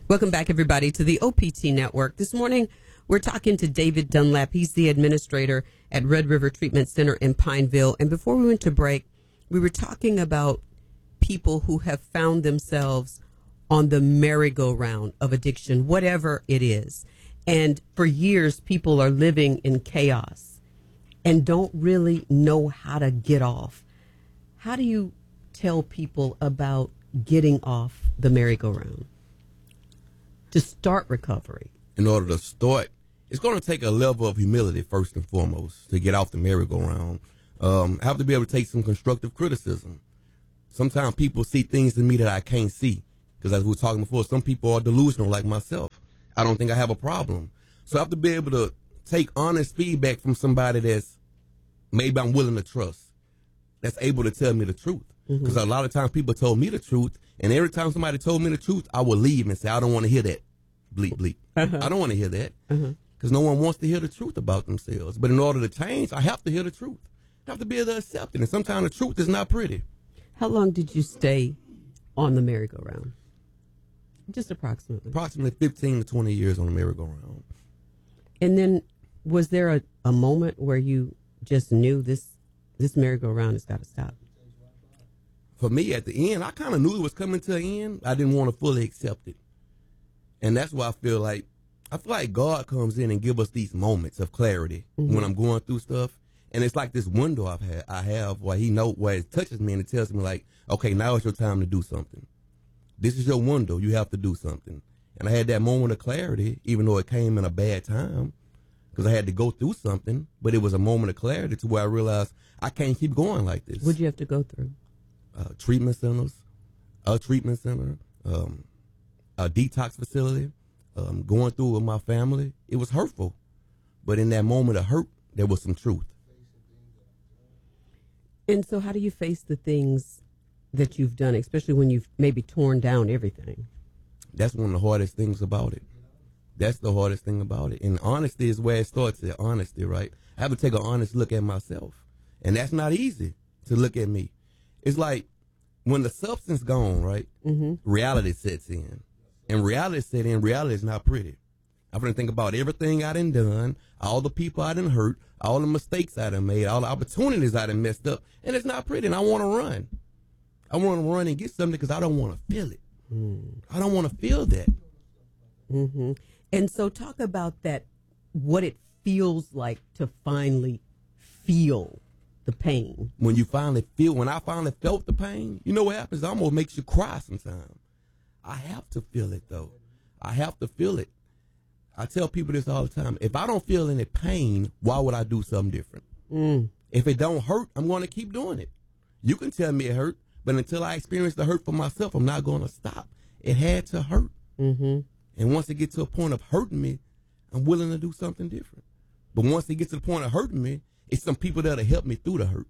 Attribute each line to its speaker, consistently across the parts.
Speaker 1: Welcome back, everybody, to the OPT Network. This morning, we're talking to David Dunlap. He's the administrator at Red River Treatment Center in Pineville. And before we went to break, we were talking about people who have found themselves on the merry-go-round of addiction, whatever it is. And for years, people are living in chaos and don't really know how to get off. How do you tell people about getting off the merry-go-round to start recovery?
Speaker 2: In order to start, it's going to take a level of humility first and foremost to get off the merry-go-round. I have to be able to take some constructive criticism. Sometimes people see things in me that I can't see, because as we were talking before, some people are delusional like myself. I don't think I have a problem. So I have to be able to take honest feedback from somebody that's maybe I'm willing to trust, that's able to tell me the truth. Because a lot of times people told me the truth, and every time somebody told me the truth, I would leave and say, I don't want to hear that. Bleep, bleep. I don't want to hear that. Because no one wants to hear the truth about themselves. But in order to change, I have to hear the truth. I have to be able to accept it. And sometimes the truth is not pretty.
Speaker 1: How long did you stay on the merry-go-round? Just approximately.
Speaker 2: Approximately 15 to 20 years on the merry-go-round.
Speaker 1: And then was there a moment where you just knew this merry-go-round has got to stop?
Speaker 2: For me, at the end, I kind of knew it was coming to an end. I didn't want to fully accept it. And that's why I feel like God comes in and give us these moments of clarity when I'm going through stuff. And it's like this window I have where where it touches me and it tells me like, okay, now it's your time to do something. This is your window. You have to do something. And I had that moment of clarity, even though it came in a bad time, because I had to go through something. But it was a moment of clarity to where I realized I can't keep going like this.
Speaker 1: What'd you have to go through?
Speaker 2: Treatment centers, a treatment center, a detox facility, going through with my family. It was hurtful. But in that moment of hurt, there was some truth.
Speaker 1: And so how do you face the things that you've done, especially when you've maybe torn down everything?
Speaker 2: That's one of the hardest things about it. That's the hardest thing about it. And honesty is where it starts, at honesty, right? I have to take an honest look at myself. And that's not easy to look at me. It's like when the substance gone, right? Reality sets in. And reality set in, reality is not pretty. I'm going to think about everything I done, all the people I done hurt, all the mistakes I done made, all the opportunities I done messed up. And it's not pretty. And I want to run. I want to run and get something because I don't want to feel it. I don't want to feel that.
Speaker 1: And so talk about that, what it feels like to finally feel the pain.
Speaker 2: When I finally felt the pain, you know what happens? It almost makes you cry sometimes. I have to feel it, though. I have to feel it. I tell people this all the time. If I don't feel any pain, why would I do something different? If it don't hurt, I'm going to keep doing it. You can tell me it hurt, but until I experience the hurt for myself, I'm not going to stop. It had to hurt. And once it gets to a point of hurting me, I'm willing to do something different. But once it gets to the point of hurting me, it's some people that'll help me through the hurt.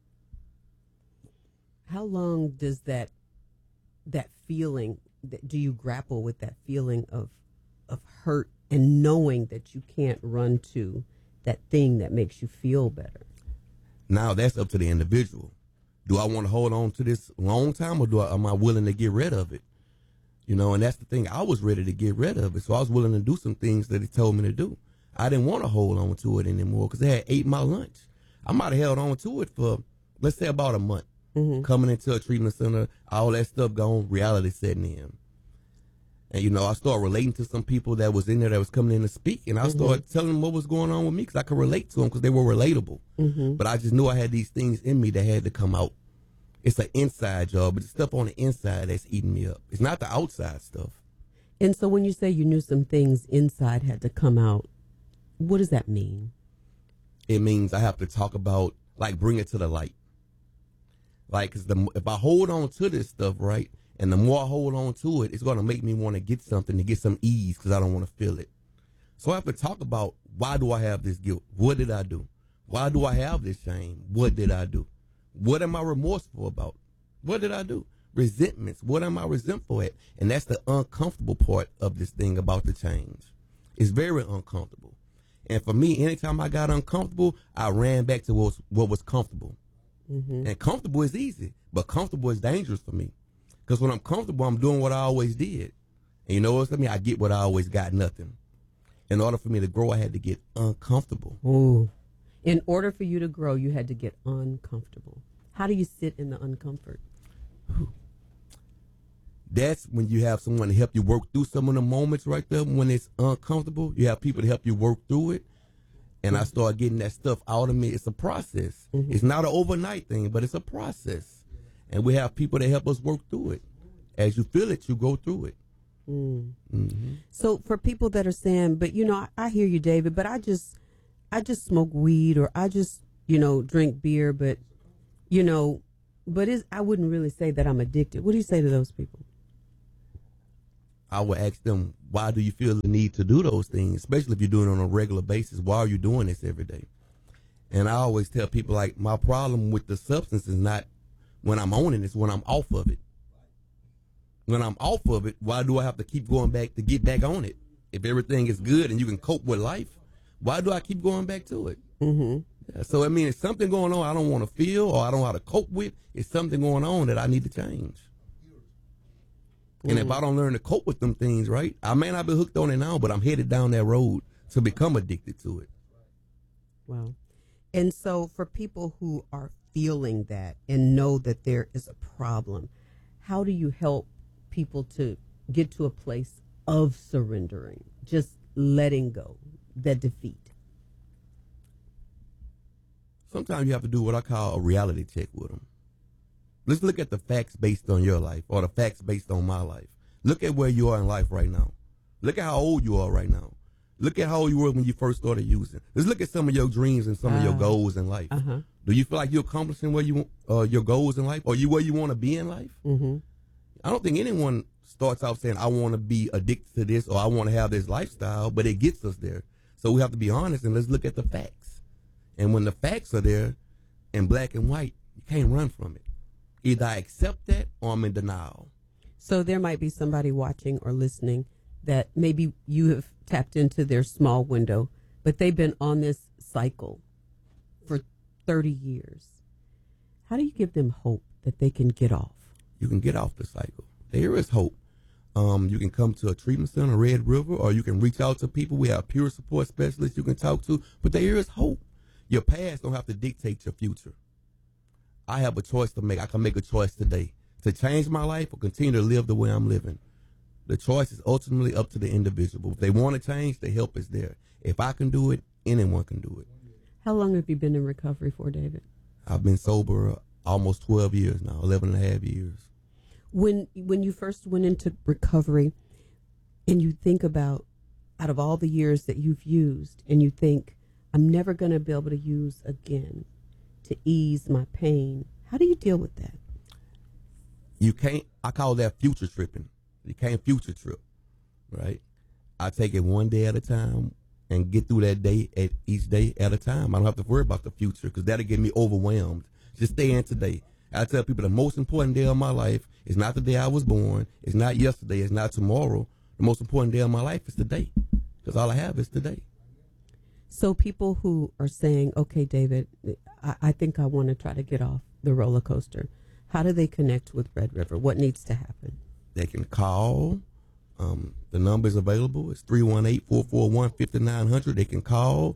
Speaker 1: How long does that feeling, do you grapple with that feeling of hurt and knowing that you can't run to that thing that makes you feel better?
Speaker 2: Now that's up to the individual. Do I want to hold on to this long time, or am I willing to get rid of it? You know, and that's the thing. I was ready to get rid of it, so I was willing to do some things that he told me to do. I didn't want to hold on to it anymore because it had ate my lunch. I might have held on to it for, let's say, about a month. Coming into a treatment center, all that stuff gone, reality setting in. And, you know, I started relating to some people that was in there that was coming in to speak, and I started telling them what was going on with me because I could relate to them because they were relatable. But I just knew I had these things in me that had to come out. It's an inside job, but the stuff on the inside that's eating me up. It's not the outside stuff.
Speaker 1: And so when you say you knew some things inside had to come out, what does that mean?
Speaker 2: It means I have to talk about, like, bring it to the light. Like, cause if I hold on to this stuff, right, and the more I hold on to it, it's going to make me want to get something, to get some ease, because I don't want to feel it. So I have to talk about, why do I have this guilt? What did I do? Why do I have this shame? What did I do? What am I remorseful about? What did I do? Resentments. What am I resentful at? And that's the uncomfortable part of this thing about the change. It's very uncomfortable. And for me, anytime I got uncomfortable, I ran back to what was comfortable. And comfortable is easy, but comfortable is dangerous for me. Because when I'm comfortable, I'm doing what I always did. And you know what I mean? I get what I always got, nothing. In order for me to grow, I had to get uncomfortable.
Speaker 1: Ooh. In order for you to grow, you had to get uncomfortable. How do you sit in the uncomfort?
Speaker 2: That's when you have someone to help you work through some of the moments right there when it's uncomfortable. You have people to help you work through it. And I start getting that stuff out of me. It's a process. It's not an overnight thing, but it's a process. And we have people that help us work through it. As you feel it, you go through it.
Speaker 1: So for people that are saying, but I hear you, David, but I just smoke weed, or I just, drink beer, but, I wouldn't really say that I'm addicted. What do you say to those people?
Speaker 2: I would ask them, why do you feel the need to do those things, especially if you're doing it on a regular basis? Why are you doing this every day? And I always tell people, like, my problem with the substance is not when I'm on it, it's when I'm off of it. When I'm off of it, why do I have to keep going back to get back on it? If everything is good and you can cope with life, why do I keep going back to it? Yeah, so, it's something going on I don't want to feel or I don't know how to cope with. It's something going on that I need to change. And if I don't learn to cope with them things, right, I may not be hooked on it now, but I'm headed down that road to become addicted to it.
Speaker 1: Wow. And so for people who are feeling that and know that there is a problem, how do you help people to get to a place of surrendering, just letting go, that defeat?
Speaker 2: Sometimes you have to do what I call a reality check with them. Let's look at the facts based on your life or the facts based on my life. Look at where you are in life right now. Look at how old you are right now. Look at how old you were when you first started using. Let's look at some of your dreams and some of your goals in life. Do you feel like you're accomplishing where you your goals in life, or where you want to be in life? I don't think anyone starts out saying, I want to be addicted to this or I want to have this lifestyle, but it gets us there. So we have to be honest and let's look at the facts. And when the facts are there in black and white, you can't run from it. Either I accept that or I'm in denial.
Speaker 1: So there might be somebody watching or listening that maybe you have tapped into their small window, but they've been on this cycle for 30 years. How do you give them hope that they can get off?
Speaker 2: You can get off the cycle. There is hope. You can come to a treatment center, Red River, or you can reach out to people. We have peer support specialists you can talk to, but there is hope. Your past don't have to dictate your future. I have a choice to make. I can make a choice today to change my life or continue to live the way I'm living. The choice is ultimately up to the individual. If they want to change, the help is there. If I can do it, anyone can do it.
Speaker 1: How long have you been in recovery for, David?
Speaker 2: I've been sober almost 12 years now, 11 and a half years.
Speaker 1: When you first went into recovery and you think about, out of all the years that you've used, and you think, I'm never going to be able to use again to ease my pain, how do you deal with that?
Speaker 2: You can't, I call that future tripping. You can't future trip, right? I take it one day at a time and get through that day at each day at a time. I don't have to worry about the future because that'll get me overwhelmed. Just stay in today. I tell people the most important day of my life is not the day I was born. It's not yesterday. It's not tomorrow. The most important day of my life is today because all I have is today.
Speaker 1: So people who are saying, okay, David, I think I want to try to get off the roller coaster. How do they connect with Red River? What needs to happen?
Speaker 2: They can call. The number is available. It's 318-441-5900. They can call.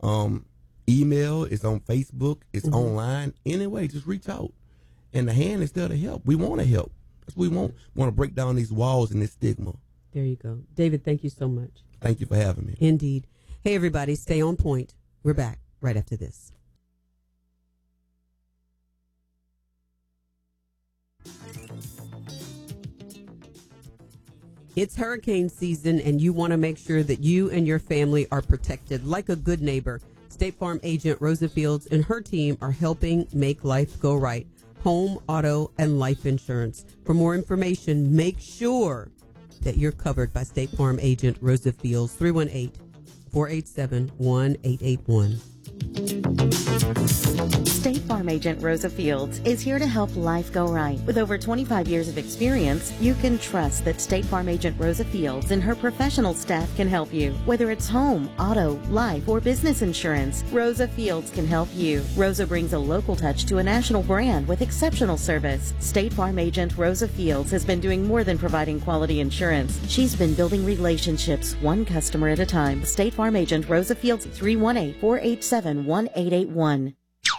Speaker 2: Email is on Facebook. It's online. Anyway, just reach out. And the hand is there to help. We want to help. That's what we want. We want to break down these walls and this stigma.
Speaker 1: There you go. David, thank you so much.
Speaker 2: Thank you for having me.
Speaker 1: Indeed. Hey, everybody, stay on point. We're back right after this. It's hurricane season, and you want to make sure that you and your family are protected like a good neighbor. State Farm agent Rosa Fields and her team are helping make life go right. Home, auto, and life insurance. For more information, make sure that you're covered by State Farm agent Rosa Fields, 318-487-1881.
Speaker 3: State Farm Agent Rosa Fields is here to help life go right. With over 25 years of experience, you can trust that State Farm Agent Rosa Fields and her professional staff can help you. Whether it's home, auto, life, or business insurance, Rosa Fields can help you. Rosa brings a local touch to a national brand with exceptional service. State Farm Agent Rosa Fields has been doing more than providing quality insurance. She's been building relationships one customer at a time. State Farm Agent Rosa Fields, 318-487-1881.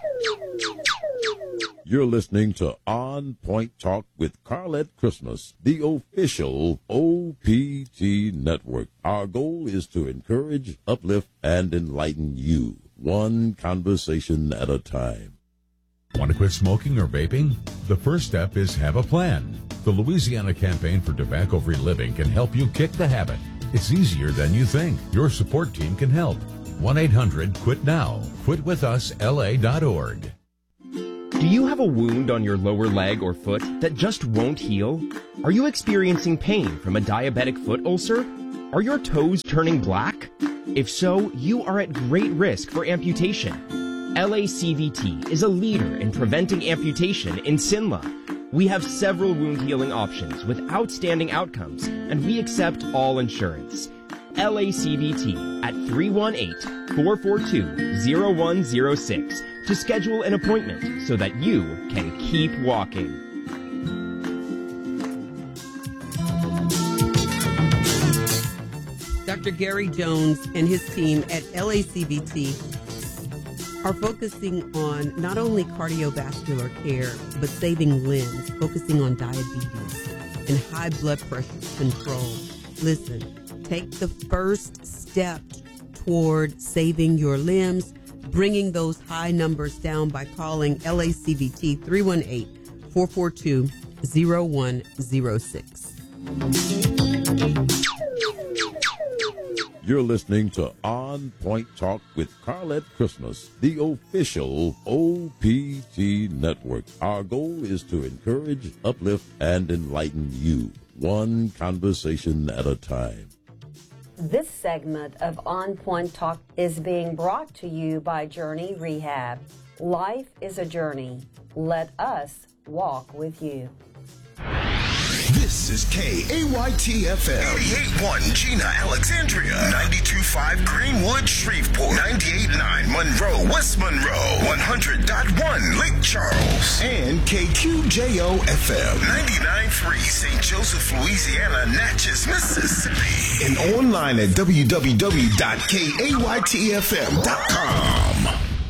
Speaker 4: You're listening to On Point Talk with Carlette Christmas, the official OPT network. Our goal is to encourage, uplift, and enlighten you, one conversation at a time.
Speaker 5: Want to quit smoking or vaping? The first step is have a plan. The Louisiana Campaign for Tobacco-Free Living can help you kick the habit. It's easier than you think. Your support team can help. 1-800-QUIT-NOW. QuitWithUsLA.org.
Speaker 6: Do you have a wound on your lower leg or foot that just won't heal? Are you experiencing pain from a diabetic foot ulcer? Are your toes turning black? If so, you are at great risk for amputation. LACVT is a leader in preventing amputation in Sinla. We have several wound healing options with outstanding outcomes, and we accept all insurance. LACVT at 318-442-0106 to schedule an appointment so that you can keep walking.
Speaker 1: Dr. Gary Jones and his team at LACVT are focusing on not only cardiovascular care, but saving limbs, focusing on diabetes and high blood pressure control. Listen, take the first step toward saving your limbs, bringing those high numbers down by calling LACVT 318-442-0106.
Speaker 4: You're listening to On Point Talk with Carlette Christmas, the official OPT network. Our goal is to encourage, uplift, and enlighten you, one conversation at a time.
Speaker 7: This segment of On Point Talk is being brought to you by Journey Rehab. Life is a journey. Let us walk with you.
Speaker 8: This is KAYT-FM. 88.1 Gina, Alexandria. 92.5 Greenwood, Shreveport. 98.9 Monroe, West Monroe. 100.1 Lake Charles. And KQJO-FM. 99.3 St. Joseph, Louisiana, Natchez, Mississippi. And online at www.kaytfm.com.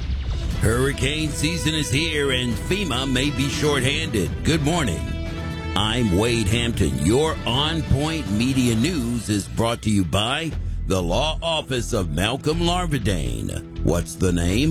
Speaker 9: Hurricane season is here and FEMA may be shorthanded. Good morning. I'm Wade Hampton. Your On Point Media News is brought to you by the Law Office of Malcolm Larvadain. What's the name?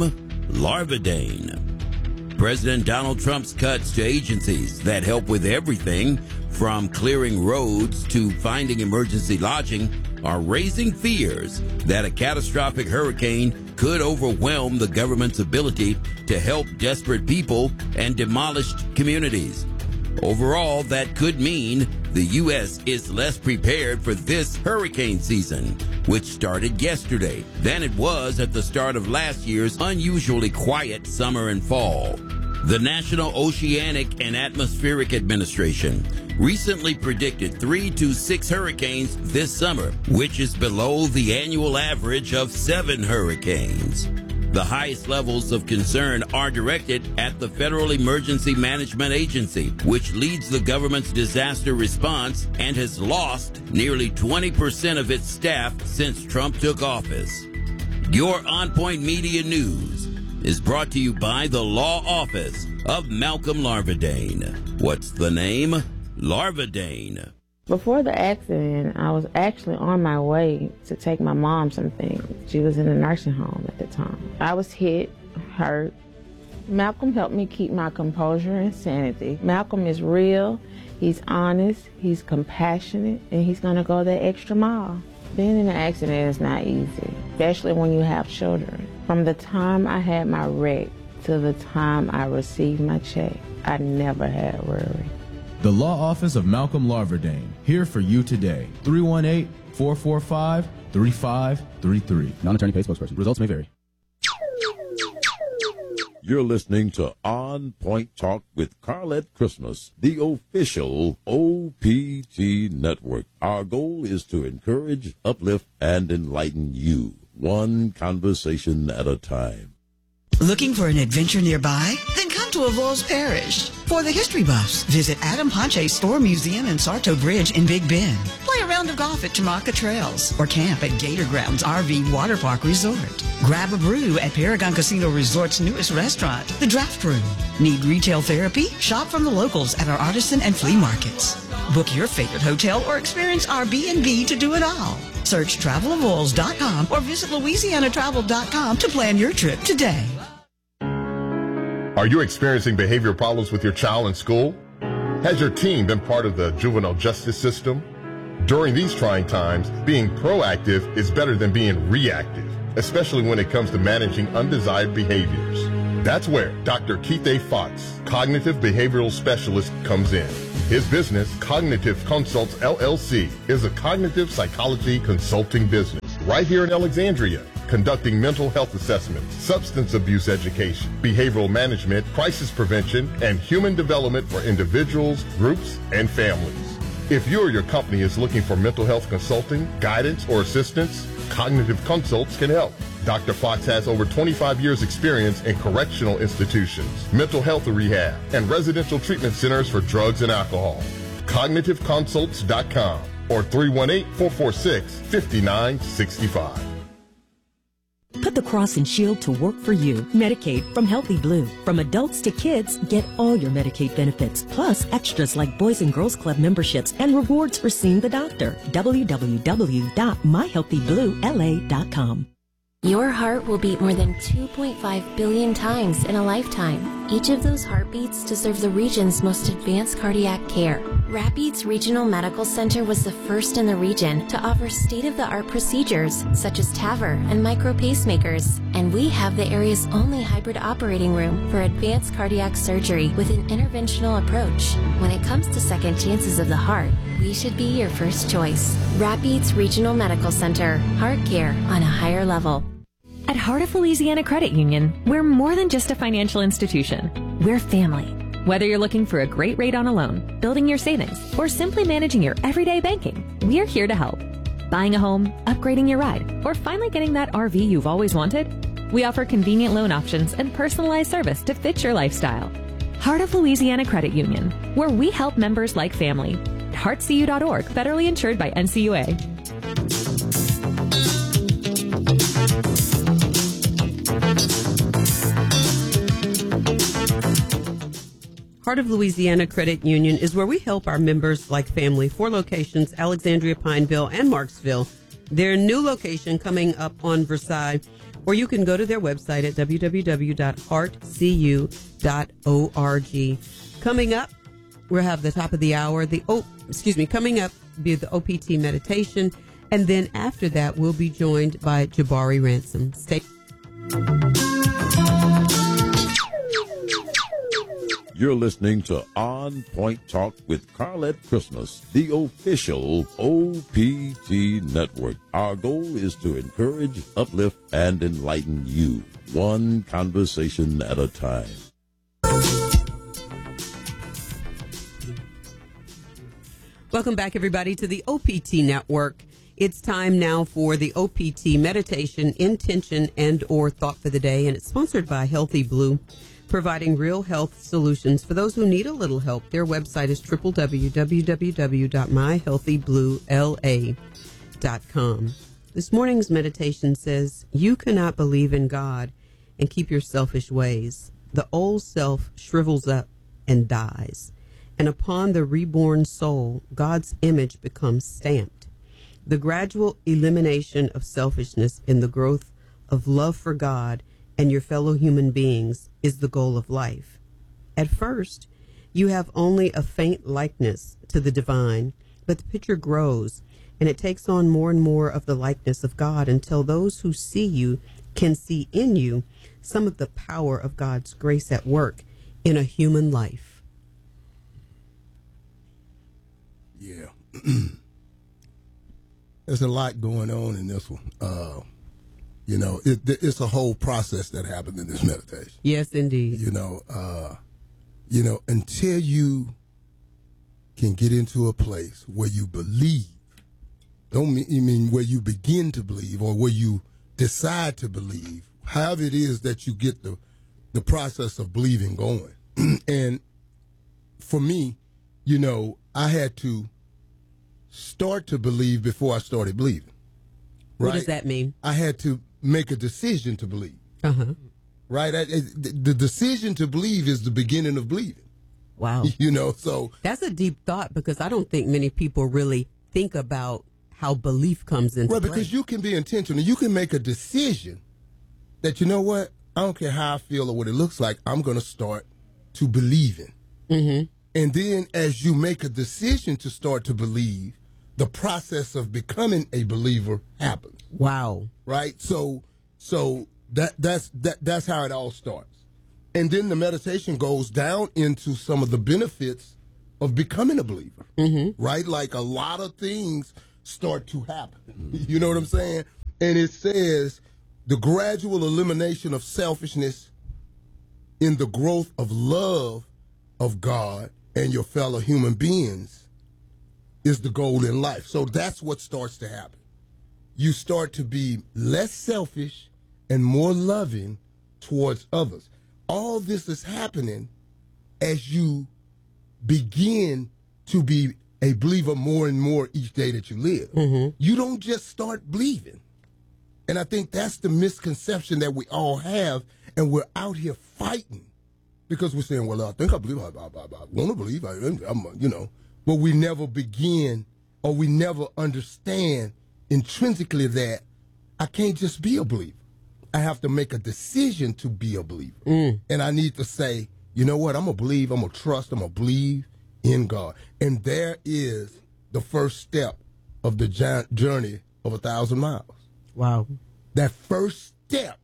Speaker 9: Larvadain. President Donald Trump's cuts to agencies that help with everything from clearing roads to finding emergency lodging are raising fears that a catastrophic hurricane could overwhelm the government's ability to help desperate people and demolished communities. Overall, that could mean the U.S. is less prepared for this hurricane season, which started yesterday, than it was at the start of last year's unusually quiet summer and fall. The National Oceanic and Atmospheric Administration recently predicted 3 to 6 hurricanes this summer, which is below the annual average of 7 hurricanes. The highest levels of concern are directed at the Federal Emergency Management Agency, which leads the government's disaster response and has lost nearly 20% of its staff since Trump took office. Your On Point Media News is brought to you by the Law Office of Malcolm Larvadain. What's the name? Larvadain.
Speaker 10: Before the accident, I was actually on my way to take my mom some things. She was in a nursing home at the time. I was hit, hurt. Malcolm helped me keep my composure and sanity. Malcolm is real, he's honest, he's compassionate, and he's gonna go that extra mile. Being in an accident is not easy, especially when you have children. From the time I had my wreck to the time I received my check, I never had worry.
Speaker 11: The Law Office of Malcolm Larvadain, here for you today. 318-445-3533. Non-attorney paid spokesperson. Results may vary.
Speaker 4: You're listening to On Point Talk with Carlette Christmas, the official OPT network. Our goal is to encourage, uplift, and enlighten you, one conversation at a time.
Speaker 12: Looking for an adventure nearby? Then come to Avoyelles Parish. For the history buffs, visit Adam Ponche's Store Museum and Sarto Bridge in Big Bend. Play a round of golf at Chamaka Trails or camp at Gator Grounds RV Water Park Resort. Grab a brew at Paragon Casino Resort's newest restaurant, The Draft Room. Need retail therapy? Shop from the locals at our artisan and flea markets. Book your favorite hotel or experience our B&B to do it all. Search travelavoyelles.com or visit louisianatravel.com to plan your trip today.
Speaker 13: Are you experiencing behavioral problems with your child in school? Has your teen been part of the juvenile justice system? During these trying times, being proactive is better than being reactive, especially when it comes to managing undesired behaviors. That's where Dr. Keith A. Fox, cognitive behavioral specialist, comes in. His business, Cognitive Consults LLC, is a cognitive psychology consulting business right here in Alexandria, conducting mental health assessments, substance abuse education, behavioral management, crisis prevention, and human development for individuals, groups, and families. If you or your company is looking for mental health consulting, guidance, or assistance, Cognitive Consults can help. Dr. Fox has over 25 years experience in correctional institutions, mental health rehab, and residential treatment centers for drugs and alcohol. CognitiveConsults.com or 318-446-5965.
Speaker 14: Put the cross and shield to work for you. Medicaid from Healthy Blue. From adults to kids, get all your Medicaid benefits, plus extras like Boys and Girls Club memberships and rewards for seeing the doctor. www.myhealthybluela.com.
Speaker 15: Your heart will beat more than 2.5 billion times in a lifetime. Each of those heartbeats deserves the region's most advanced cardiac care. Rapides Regional Medical Center was the first in the region to offer state-of-the-art procedures such as TAVR and micro pacemakers. And we have the area's only hybrid operating room for advanced cardiac surgery with an interventional approach. When it comes to second chances of the heart, we should be your first choice. Rapides Regional Medical Center. Heart care on a higher level.
Speaker 16: At Heart of Louisiana Credit Union, we're more than just a financial institution. We're family. Whether you're looking for a great rate on a loan, building your savings, or simply managing your everyday banking, we're here to help. Buying a home, upgrading your ride, or finally getting that RV you've always wanted? We offer convenient loan options and personalized service to fit your lifestyle. Heart of Louisiana Credit Union, where we help members like family. heartcu.org, federally insured by NCUA.
Speaker 1: Heart of Louisiana Credit Union is where we help our members like family. 4 locations, Alexandria, Pineville, and Marksville. Their new location coming up on Versailles, or you can go to their website at www.heartcu.org. Coming up, we'll have the top of the hour. Coming up be the OPT meditation, and then after that, we'll be joined by Jabari Ransom. Stay.
Speaker 4: You're listening to On Point Talk with Carlette Christmas, the official OPT network. Our goal is to encourage, uplift, and enlighten you, one conversation at a time.
Speaker 1: Welcome back, everybody, to the OPT network. It's time now for the OPT meditation, intention, and or thought for the day, and it's sponsored by Healthy Blue, providing real health solutions for those who need a little help. Their website is www.myhealthybluela.com. This morning's meditation says, you cannot believe in God and keep your selfish ways. The old self shrivels up and dies, and upon the reborn soul, God's image becomes stamped. The gradual elimination of selfishness in the growth of love for God and your fellow human beings is the goal of life. At first, you have only a faint likeness to the divine, but the picture grows, and it takes on more and more of the likeness of God until those who see you can see in you some of the power of God's grace at work in a human life.
Speaker 17: Yeah. There's a lot going on in this one. You know, it's a whole process that happens in this meditation.
Speaker 1: Yes, indeed.
Speaker 17: You know, until you can get into a place where you believe, don't mean where you begin to believe or where you decide to believe, however it is that you get the process of believing going. And for me, you know, I had to start to believe before I started believing. Right?
Speaker 1: What does that mean?
Speaker 17: I had to make a decision to believe.
Speaker 1: Uh-huh.
Speaker 17: Right? The decision to believe is the beginning of believing.
Speaker 1: Wow.
Speaker 17: You know, so.
Speaker 1: That's a deep thought, because I don't think many people really think about how belief comes into play.
Speaker 17: Because you can be intentional. You can make a decision that, you know what, I don't care how I feel or what it looks like, I'm going to start to believe in.
Speaker 1: Mm-hmm.
Speaker 17: And then as you make a decision to start to believe, the process of becoming a believer happens.
Speaker 1: Wow.
Speaker 17: Right? So that's how it all starts. And then the meditation goes down into some of the benefits of becoming a believer.
Speaker 1: Mm-hmm.
Speaker 17: Right? Like a lot of things start to happen. You know what I'm saying? And it says the gradual elimination of selfishness in the growth of love of God and your fellow human beings is the goal in life. So that's what starts to happen. You start to be less selfish and more loving towards others. All this is happening as you begin to be a believer more and more each day that you live.
Speaker 1: Mm-hmm.
Speaker 17: You don't just start believing. And I think that's the misconception that we all have, and we're out here fighting because we're saying, well, I think I believe, I want to believe, I'm, you know, but we never begin or we never understand intrinsically that I can't just be a believer. I have to make a decision to be a believer. And I need to say, you know what, I'm going to believe, I'm going to trust, I'm going to believe in God. And there is the first step of the journey of 1,000 miles.
Speaker 1: Wow.
Speaker 17: That first step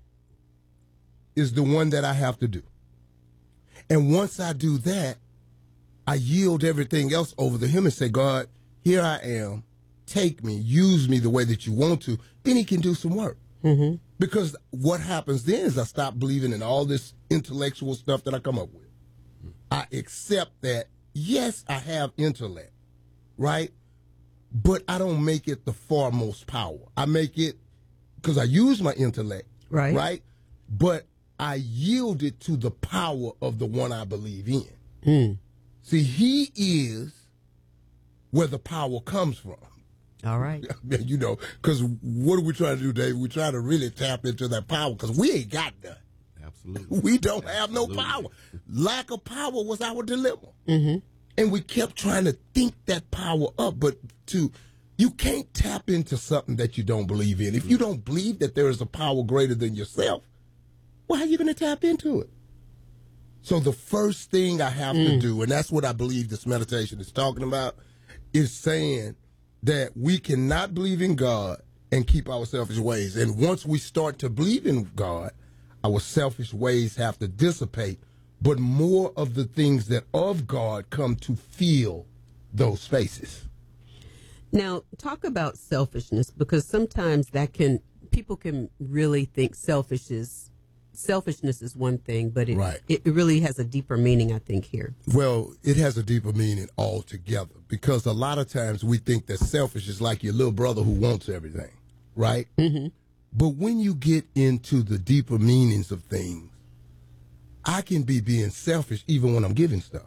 Speaker 17: is the one that I have to do. And once I do that, I yield everything else over to him and say, God, here I am. Take me, use me the way that you want to. Then he can do some work.
Speaker 1: Mm-hmm.
Speaker 17: Because what happens then is I stop believing in all this intellectual stuff that I come up with. I accept that, yes, I have intellect, right? But I don't make it the foremost power. I make it because I use my intellect, right? But I yield it to the power of the one I believe in. See, he is where the power comes from.
Speaker 1: All right.
Speaker 17: You know, because what are we trying to do, Dave? We're trying to really tap into that power because we ain't got none.
Speaker 2: Absolutely.
Speaker 17: We don't have no power. Lack of power was our dilemma.
Speaker 1: Mm-hmm.
Speaker 17: And we kept trying to think that power up, but you can't tap into something that you don't believe in. If you don't believe that there is a power greater than yourself, well, how are you going to tap into it? So the first thing I have to do, and that's what I believe this meditation is talking about, is saying that we cannot believe in God and keep our selfish ways. And once we start to believe in God, our selfish ways have to dissipate, but more of the things that of God come to fill those spaces.
Speaker 1: Now, talk about selfishness, because sometimes people can really think selfishness is one thing, but it really has a deeper meaning, I think, here.
Speaker 17: Well, it has a deeper meaning altogether, because a lot of times we think that selfish is like your little brother who wants everything, right?
Speaker 1: Mm-hmm.
Speaker 17: But when you get into the deeper meanings of things, I can be being selfish even when I'm giving stuff,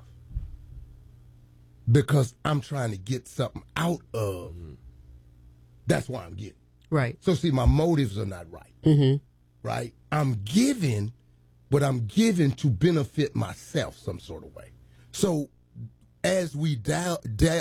Speaker 17: because I'm trying to get something out of. That's why I'm getting.
Speaker 1: Right.
Speaker 17: So see, my motives are not right.
Speaker 1: Mm-hmm.
Speaker 17: Right? I'm giving, but I'm giving to benefit myself some sort of way. So as we dive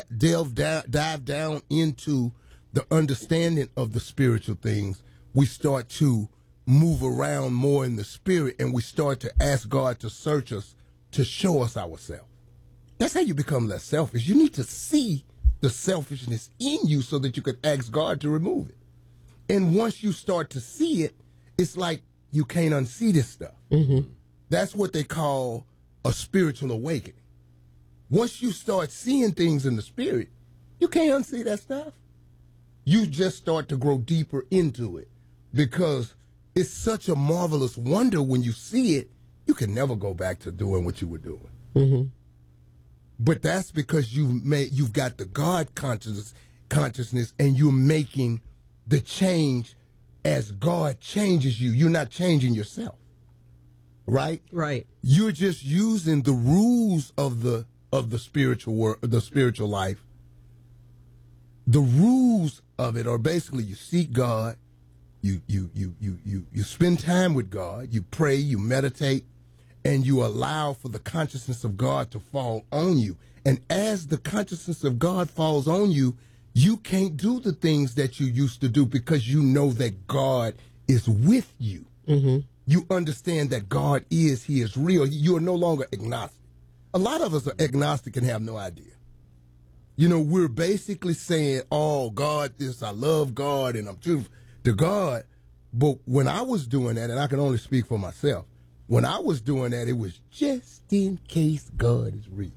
Speaker 17: down into the understanding of the spiritual things, we start to move around more in the spirit, and we start to ask God to search us, to show us ourselves. That's how you become less selfish. You need to see the selfishness in you so that you can ask God to remove it. And once you start to see it, it's like you can't unsee this stuff.
Speaker 1: Mm-hmm.
Speaker 17: That's what they call a spiritual awakening. Once you start seeing things in the spirit, you can't unsee that stuff. You just start to grow deeper into it, because it's such a marvelous wonder when you see it. You can never go back to doing what you were doing.
Speaker 1: Mm-hmm.
Speaker 17: But that's because you've got the God consciousness, and you're making the change as God changes you. You're not changing yourself, right?
Speaker 1: Right.
Speaker 17: You're just using the rules of the spiritual world, the spiritual life. The rules of it are basically you seek God, you spend time with God, you pray, you meditate, and you allow for the consciousness of God to fall on you. And as the consciousness of God falls on you, you can't do the things that you used to do because you know that God is with you.
Speaker 1: Mm-hmm.
Speaker 17: You understand that God is, He is real. You are no longer agnostic. A lot of us are agnostic and have no idea. You know, we're basically saying, oh, God, I love God and I'm true to God. But when I was doing that, and I can only speak for myself, when I was doing that, it was just in case God is real.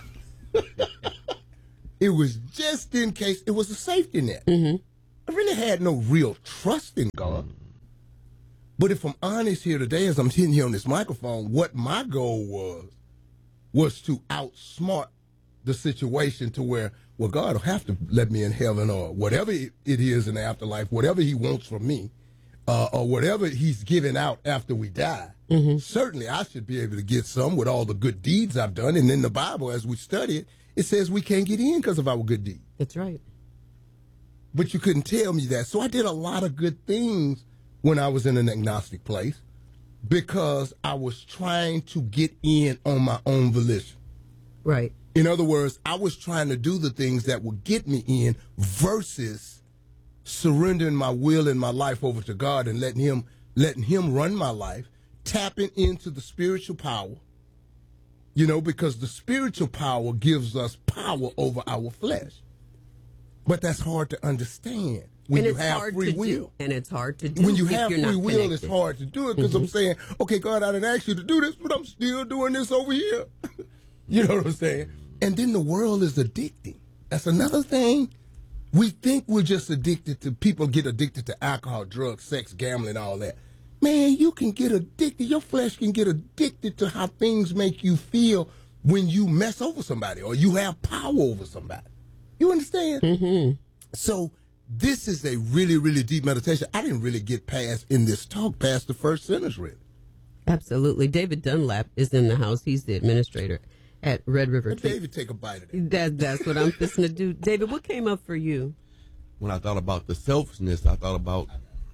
Speaker 17: It was just in case. It was a safety net.
Speaker 1: Mm-hmm.
Speaker 17: I really had no real trust in God. But if I'm honest here today, as I'm sitting here on this microphone, what my goal was to outsmart the situation to where, well, God will have to let me in heaven or whatever it is in the afterlife, whatever He wants from me, or whatever He's giving out after we die.
Speaker 1: Mm-hmm.
Speaker 17: Certainly I should be able to get some with all the good deeds I've done. And in the Bible, as we study it, it says we can't get in because of our good deeds.
Speaker 1: That's right.
Speaker 17: But you couldn't tell me that. So I did a lot of good things when I was in an agnostic place because I was trying to get in on my own volition.
Speaker 1: Right.
Speaker 17: In other words, I was trying to do the things that would get me in versus surrendering my will and my life over to God and letting him run my life, tapping into the spiritual power, you know, because the spiritual power gives us power over our flesh. But that's hard to understand when you have free will.
Speaker 1: And it's hard to do.
Speaker 17: When you have free will, it's hard to do it because I'm saying, okay, God, I didn't ask you to do this, but I'm still doing this over here. You know what I'm saying? And then the world is addicting. That's another thing. We think we're just addicted to, people get addicted to alcohol, drugs, sex, gambling, all that. Man, you can get addicted. Your flesh can get addicted to how things make you feel when you mess over somebody or you have power over somebody. You understand?
Speaker 1: Mm-hmm.
Speaker 17: So this is a really, really deep meditation. I didn't really get past in this talk past the first sentence, really.
Speaker 1: Absolutely. David Dunlap is in the house. He's the administrator at Red River.
Speaker 17: Let David take a bite of that.
Speaker 1: That's what I'm fixing to do. David, what came up for you?
Speaker 2: When I thought about the selfishness, I thought about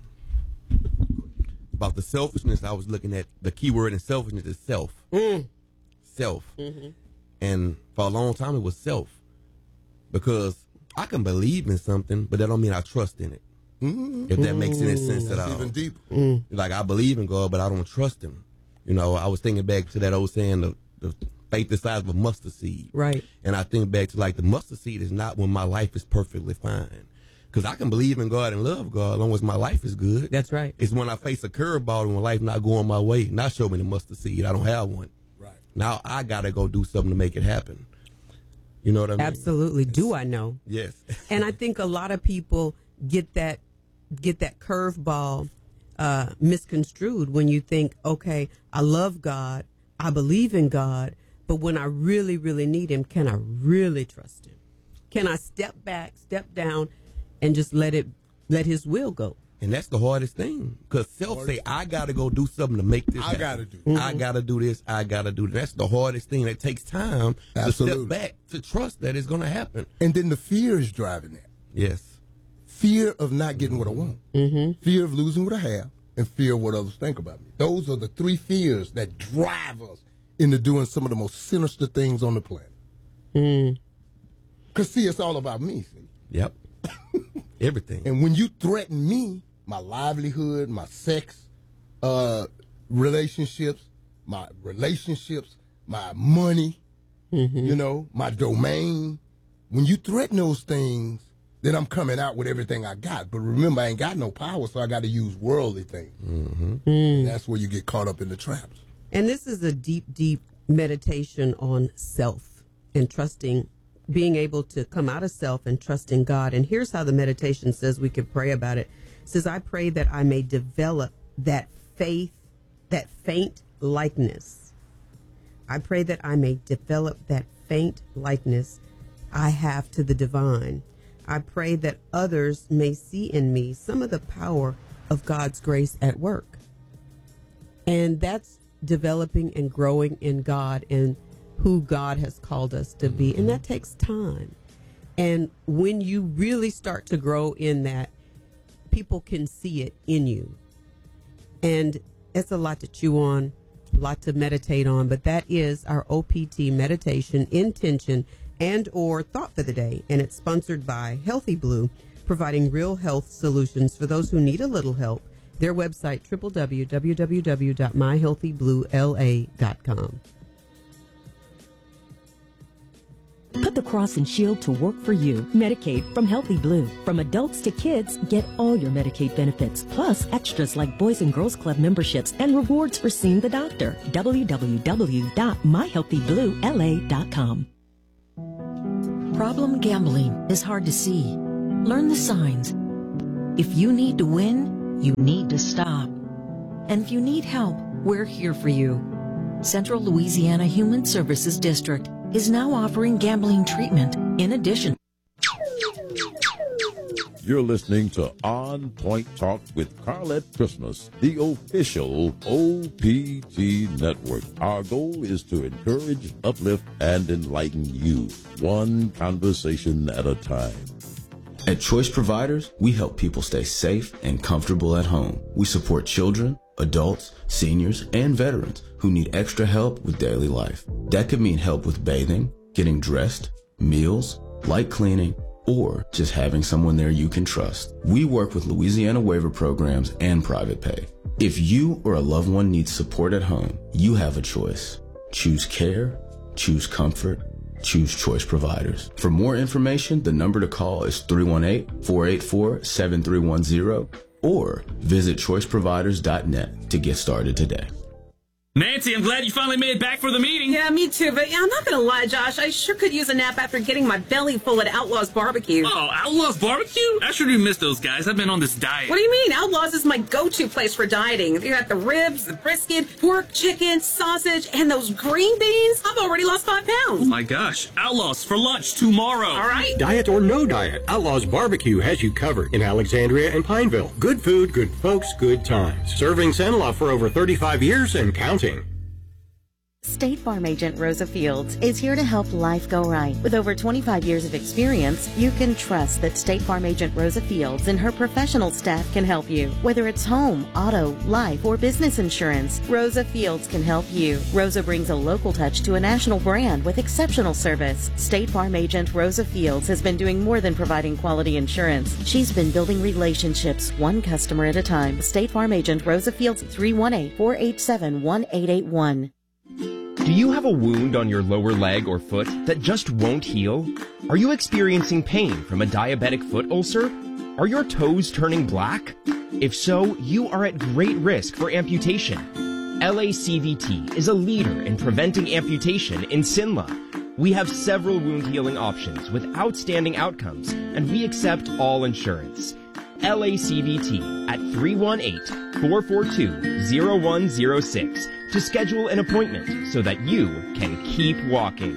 Speaker 2: the selfishness. I was looking at the key word in selfishness is self. Self.
Speaker 1: Mm-hmm.
Speaker 2: And for a long time it was self. Because I can believe in something, but that don't mean I trust in it.
Speaker 17: Mm-hmm.
Speaker 2: If that makes any sense at all.
Speaker 17: Even deeper.
Speaker 2: Like I believe in God, but I don't trust Him. You know, I was thinking back to that old saying, the faith the size of a mustard seed.
Speaker 1: Right.
Speaker 2: And I think back to like the mustard seed is not when my life is perfectly fine. Because I can believe in God and love God as long as my life is good.
Speaker 1: That's right.
Speaker 2: It's when I face a curveball and when life not going my way, not show me the mustard seed. I don't have one.
Speaker 17: Right.
Speaker 2: Now I got to go do something to make it happen. You know what I mean?
Speaker 1: Absolutely. Do I know?
Speaker 2: Yes.
Speaker 1: And I think a lot of people get that curveball misconstrued when you think, okay, I love God, I believe in God, but when I really, really need Him, can I really trust Him? Can I step back, step down, and just let His will go?
Speaker 2: And that's the hardest thing. Because self say, I got to go do something to make this happen.
Speaker 17: I got to do.
Speaker 2: I got to do this. I got to do that. That's the hardest thing. That takes time to step back, to trust that it's going to happen.
Speaker 17: And then the fear is driving that.
Speaker 2: Yes.
Speaker 17: Fear of not getting what I want.
Speaker 1: Mm-hmm.
Speaker 17: Fear of losing what I have. And fear of what others think about me. Those are the three fears that drive us into doing some of the most sinister things on the planet. Because, see, it's all about me, see?
Speaker 2: Yep. Everything.
Speaker 17: And when you threaten me, my livelihood, my sex relationships, my money, you know, my domain, when you threaten those things, then I'm coming out with everything I got. But remember, I ain't got no power, so I got to use worldly things. And that's where you get caught up in the traps.
Speaker 1: And this is a deep, deep meditation on self and trusting, being able to come out of self and trusting God. And here's how the meditation says we could pray about it. It says, I pray that I may develop that faith, that faint likeness. I pray that I may develop that faint likeness I have to the divine. I pray that others may see in me some of the power of God's grace at work. And that's developing and growing in God and who God has called us to be. And that takes time. And when you really start to grow in that, people can see it in you. And it's a lot to chew on, a lot to meditate on, but that is our OPT meditation, intention, and or thought for the day. And it's sponsored by Healthy Blue, providing real health solutions for those who need a little help. Their website, www.myhealthybluela.com.
Speaker 14: Put the Cross and Shield to work for you. Medicaid from Healthy Blue. From adults to kids, get all your Medicaid benefits, plus extras like Boys and Girls Club memberships and rewards for seeing the doctor. www.myhealthybluela.com. Problem gambling is hard to see. Learn the signs. If you need to win, you need to stop. And if you need help, we're here for you. Central Louisiana Human Services District is now offering gambling treatment in addition.
Speaker 4: You're listening to On Point Talk with Carlette Christmas, the official OPT network. Our goal is to encourage, uplift, and enlighten you, one conversation at a time.
Speaker 18: At Choice Providers, we help people stay safe and comfortable at home. We support children, adults, seniors, and veterans who need extra help with daily life. That could mean help with bathing, getting dressed, meals, light cleaning, or just having someone there you can trust. We work with Louisiana waiver programs and private pay. If you or a loved one needs support at home, you have a choice. Choose care, choose comfort, choose Choice Providers. For more information, the number to call is 318-484-7310 or visit choiceproviders.net to get started today.
Speaker 19: Nancy, I'm glad you finally made it back for the meeting.
Speaker 20: Yeah, me too, but I'm not gonna lie, Josh, I sure could use a nap after getting my belly full at Outlaws Barbecue.
Speaker 19: Oh, Outlaws Barbecue? I sure do miss those guys. I've been on this diet.
Speaker 20: What do you mean? Outlaws is my go-to place for dieting. You got the ribs, the brisket, pork, chicken, sausage, and those green beans. I've already lost 5 pounds.
Speaker 19: Oh my gosh, Outlaws for lunch tomorrow.
Speaker 20: All right.
Speaker 21: Diet or no diet, Outlaws Barbecue has you covered in Alexandria and Pineville. Good food, good folks, good times. Serving Cenla for over 35 years and counting.
Speaker 3: State Farm Agent Rosa Fields is here to help life go right. With over 25 years of experience, you can trust that State Farm Agent Rosa Fields and her professional staff can help you. Whether it's home, auto, life, or business insurance, Rosa Fields can help you. Rosa brings a local touch to a national brand with exceptional service. State Farm Agent Rosa Fields has been doing more than providing quality insurance. She's been building relationships, one customer at a time. State Farm Agent Rosa Fields, 318-487-1881.
Speaker 6: Do you have a wound on your lower leg or foot that just won't heal? Are you experiencing pain from a diabetic foot ulcer? Are your toes turning black? If so, you are at great risk for amputation. LACVT is a leader in preventing amputation in Cenla. We have several wound healing options with outstanding outcomes, and we accept all insurance. LACVT at 318-442-0106 to schedule an appointment so that you can keep walking.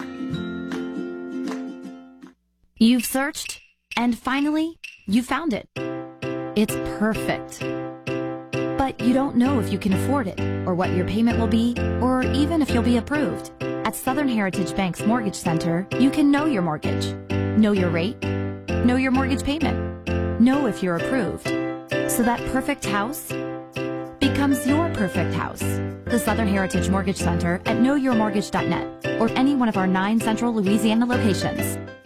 Speaker 22: You've searched, and finally, you found it. It's perfect. But you don't know if you can afford it, or what your payment will be, or even if you'll be approved. At Southern Heritage Bank's Mortgage Center, you can know your mortgage, know your rate, know your mortgage payment, know if you're approved. So that perfect house becomes your perfect house. The Southern Heritage Mortgage Center at knowyourmortgage.net or any one of our 9 central Louisiana locations.